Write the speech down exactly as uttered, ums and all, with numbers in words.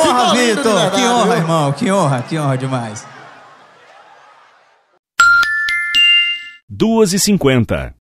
honra, Vitor. Que honra, irmão. Que honra, que honra demais. duas e cinquenta.